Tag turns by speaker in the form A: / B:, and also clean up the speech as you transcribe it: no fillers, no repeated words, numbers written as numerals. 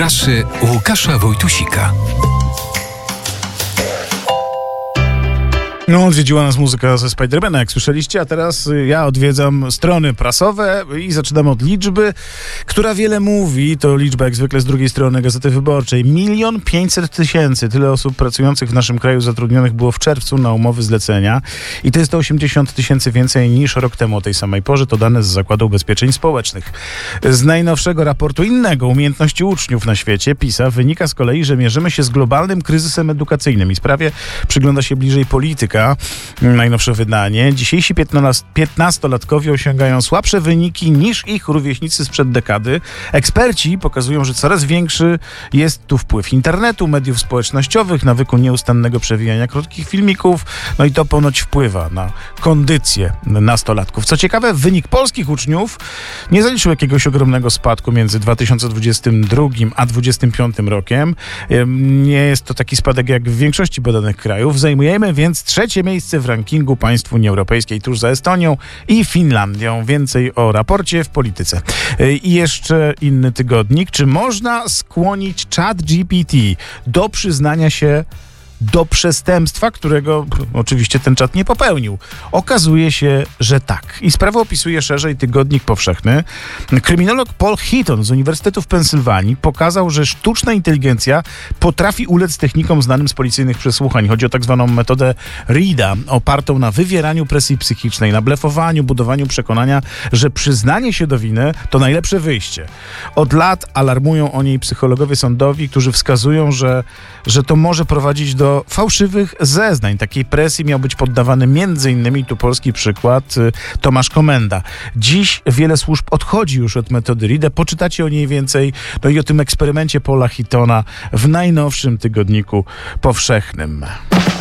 A: prasy Łukasza Wojtusika.
B: No, odwiedziła nas muzyka ze Spidermana, jak słyszeliście, a teraz ja odwiedzam strony prasowe i zaczynam od liczby, która wiele mówi. To liczba jak zwykle z drugiej strony Gazety Wyborczej. 1 500 000. Tyle osób pracujących w naszym kraju zatrudnionych było w czerwcu na umowy zlecenia i to jest 80 000 więcej niż rok temu o tej samej porze. To dane z Zakładu Ubezpieczeń Społecznych. Z najnowszego raportu innego umiejętności uczniów na świecie, PISA, wynika z kolei, że mierzymy się z globalnym kryzysem edukacyjnym i sprawie przygląda się bliżej polityka. Najnowsze wydanie. Dzisiejsi 15-latkowie osiągają słabsze wyniki niż ich rówieśnicy sprzed dekady. Eksperci pokazują, że coraz większy jest tu wpływ internetu, mediów społecznościowych, nawyku nieustannego przewijania krótkich filmików, no i to ponoć wpływa na kondycję nastolatków. Co ciekawe, wynik polskich uczniów nie zaliczył jakiegoś ogromnego spadku między 2022 a 2025 rokiem. Nie jest to taki spadek jak w większości badanych krajów. Zajmujemy więc trzecie miejsce w rankingu państw Unii Europejskiej tuż za Estonią i Finlandią. Więcej o raporcie w polityce. I jeszcze inny tygodnik. Czy można skłonić ChatGPT do przyznania się do przestępstwa, którego oczywiście ten czat nie popełnił? Okazuje się, że tak. I sprawę opisuje szerzej Tygodnik Powszechny. Kryminolog Paul Heaton z Uniwersytetu w Pensylwanii pokazał, że sztuczna inteligencja potrafi ulec technikom znanym z policyjnych przesłuchań. Chodzi o tak zwaną metodę Reeda, opartą na wywieraniu presji psychicznej, na blefowaniu, budowaniu przekonania, że przyznanie się do winy to najlepsze wyjście. Od lat alarmują o niej psychologowie sądowi, którzy wskazują, że to może prowadzić do fałszywych zeznań. Takiej presji miał być poddawany m.in. tu polski przykład Tomasz Komenda. Dziś wiele służb odchodzi już od metody Reeda. Poczytacie o niej więcej, no i o tym eksperymencie Paula Heatona w najnowszym Tygodniku Powszechnym.